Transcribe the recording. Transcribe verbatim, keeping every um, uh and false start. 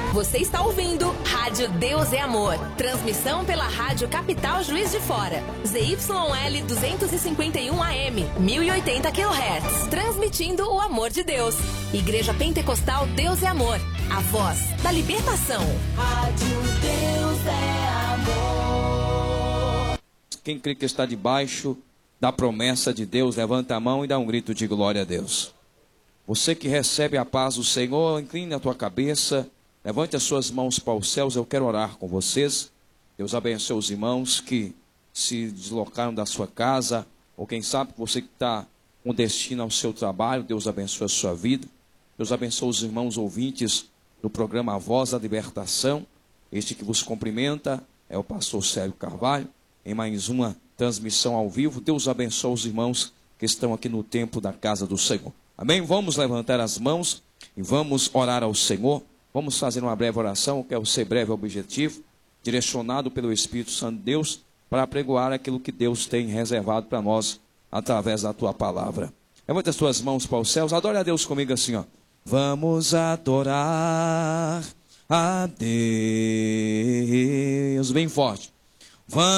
Você está ouvindo Rádio Deus é Amor. Transmissão pela Rádio Capital Juiz de Fora. Z Y L duzentos e cinquenta e um A M, mil e oitenta quilohertz. Transmitindo o amor de Deus. Igreja Pentecostal Deus é Amor. A voz da libertação. Rádio Deus é Amor. Quem crê que está debaixo da promessa de Deus, levanta a mão e dá um grito de glória a Deus. Você que recebe a paz do Senhor, incline a tua cabeça. Levante as suas mãos para os céus, eu quero orar com vocês. Deus abençoe os irmãos que se deslocaram da sua casa, ou quem sabe você que está com destino ao seu trabalho, Deus abençoe a sua vida. Deus abençoe os irmãos ouvintes do programa A Voz da Libertação. Este que vos cumprimenta é o pastor Sérgio Carvalho, em mais uma transmissão ao vivo. Deus abençoe os irmãos que estão aqui no templo da casa do Senhor. Amém? Vamos levantar as mãos e vamos orar ao Senhor. Vamos fazer uma breve oração, que é o ser breve objetivo, direcionado pelo Espírito Santo de Deus, para apregoar aquilo que Deus tem reservado para nós, através da tua palavra. Levanta as tuas mãos para os céus, adore a Deus comigo assim, ó. Vamos adorar a Deus, bem forte. Vamos